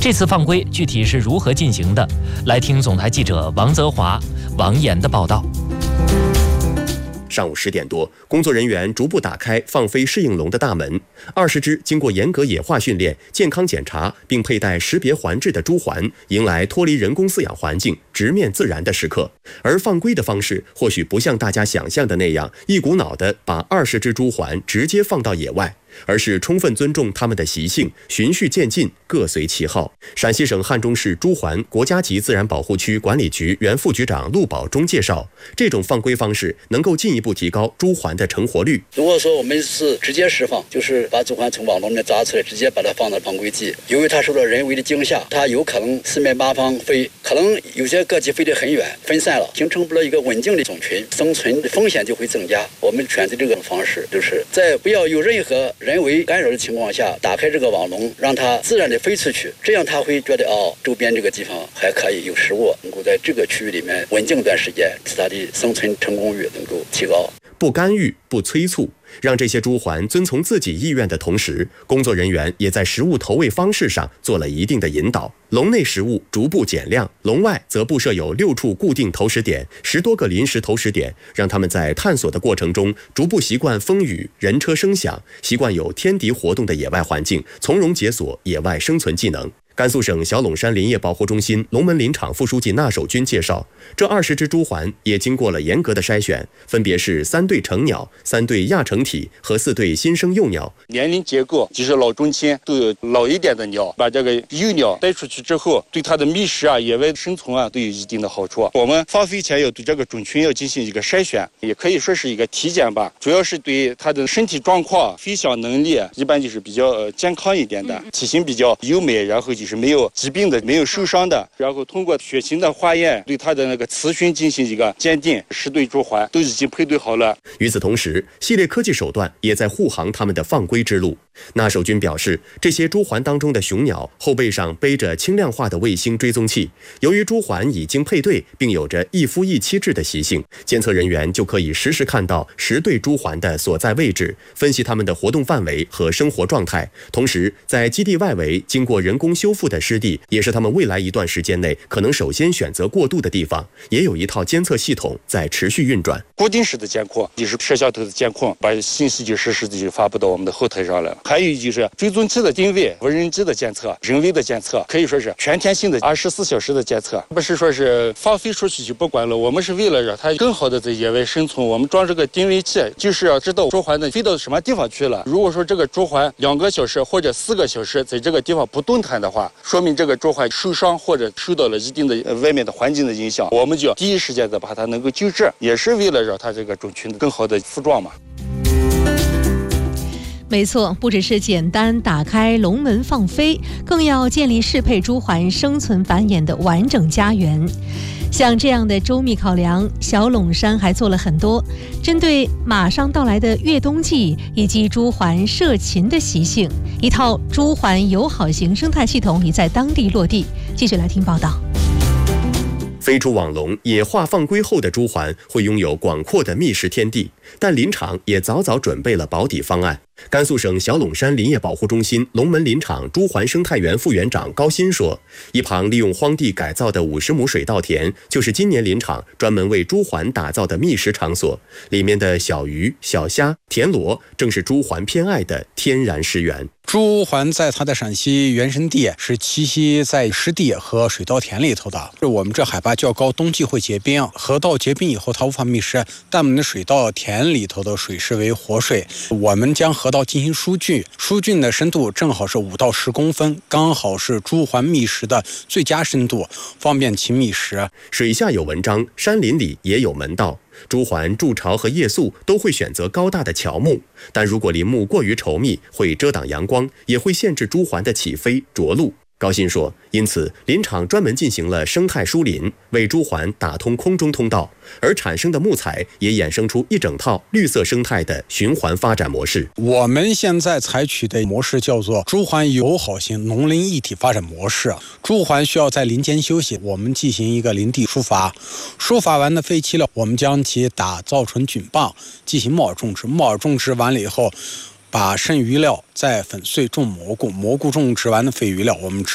这次放归具体是如何进行的？来听总台记者王泽华、王岩的报道。 上午10点多，工作人员逐步打开放飞适应笼的大门。20只经过严格野化训练、健康检查并佩戴识别环质的猪环，迎来脱离人工饲养环境、直面自然的时刻。而放归的方式或许不像大家想象的那样，一股脑地把20只猪环直接放到野外，而是充分尊重它们的习性，循序渐进，各随其好。陕西省汉中市猪环国家级自然保护区管理局原副局长陆宝忠介绍，这种放归方式能够进一步提高猪环的成活率。 如果说我们是直接释放，就是把猪环从网笼里面抓出来，直接把它放到放归地，由于它受到人为的惊吓，它有可能四面八方飞，可能有些个体飞得很远，分散了，形成不了一个稳定的种群，生存的风险就会增加。我们选择这个方式，就是在不要有任何人为干扰的情况下，打开这个网笼，让它自然的飞出去，这样它会觉得周边这个地方还可以有食物，能够在这个区域里面稳定一段时间，使它的生存成功率能够提高。 不干预，不催促，让这些猪环遵从自己意愿的同时，工作人员也在食物投喂方式上做了一定的引导。笼内食物逐步减量，笼外则布设有6处固定投食点，10多个临时投食点，让他们在探索的过程中逐步习惯风雨、人车声响，习惯有天敌活动的野外环境，从容解锁野外生存技能。甘肃省小陇山林业保护中心龙门林场副书记纳守军介绍，这20只猪环也经过了严格的筛选，分别是3对成鸟、3对亚成体和4对新生幼鸟。 年龄结构就是老中青，都有老一点的鸟，把这个幼鸟带出去之后，对它的觅食野外生存都有一定的好处。我们放飞前要对这个种群要进行一个筛选，也可以说是一个体检吧，主要是对它的身体状况、飞翔能力一般就是比较健康一点的，体型比较优美，然后就是没有疾病的、没有受伤的，然后通过血型的化验对它的那个雌雄进行一个鉴定，10对猪环都已经配对好了。 与此同时，系列科技手段也在护航他们的放归之路。纳守军表示，这些猪环当中的雄鸟后背上背着轻量化的卫星追踪器，由于猪环已经配对并有着一夫一妻制的习性，监测人员就可以实时看到10对猪环的所在位置，分析它们的活动范围和生活状态。同时，在基地外围经过人工修复的湿地，也是他们未来一段时间内可能首先选择过渡的地方，也有一套监测系统在持续运转。 固定式的监控就是摄像头的监控，把信息就实时的就发布到我们的后台上了。还有就是追踪器的定位、无人机的监测、人为的监测，可以说是全天性的24小时的监测，不是说是放飞出去就不管了。我们是为了让它更好的在野外生存，我们装这个定位器，就是要知道猪环飞到什么地方去了。如果说这个猪环2个小时或者4个小时在这个地方不动弹的话，说明这个猪环受伤或者受到了一定的外面的环境的影响，我们就要第一时间的把它能够救治，也是为了让它这个种群更好的复壮嘛。 没错，不只是简单打开笼门放飞，更要建立适配猪环生存繁衍的完整家园。像这样的周密考量，小陇山还做了很多。针对马上到来的越冬季以及猪环涉禽的习性，一套猪环友好型生态系统已在当地落地。继续来听报道。 飞出网笼，野化放归后的猪环会拥有广阔的觅食天地，但林场也早早准备了保底方案。甘肃省小陇山林业保护中心龙门林场猪环生态园副园长高鑫说，一旁利用荒地改造的50亩水稻田，就是今年林场专门为猪环打造的觅食场所，里面的小鱼、小虾、田螺正是猪环偏爱的天然食源。 猪环在它的陕西原生地是栖息在湿地和水稻田里头的。我们这海拔较高，冬季会结冰，河道结冰以后它无法觅食，但我们的水稻田里头的水视为活水，我们将河道进行疏浚，疏浚的深度正好是5到10公分，刚好是猪环觅食的最佳深度，方便其觅食。 水下有文章，山林里也有门道。猪环筑巢和夜宿都会选择高大的乔木，但如果林木过于稠密，会遮挡阳光，也会限制猪环的起飞着陆。高鑫说，因此林场专门进行了生态疏林，为猪环打通空中通道，而产生的木材也衍生出一整套绿色生态的循环发展模式。 我们现在采取的模式叫做猪环友好型农林一体发展模式。猪环需要在林间休息，我们进行一个林地疏伐，疏伐完的废弃料，我们将其打造成菌棒，进行木耳种植。木耳种植完了以后，把剩余料再粉碎种蘑菇，蘑菇种植完的废余料我们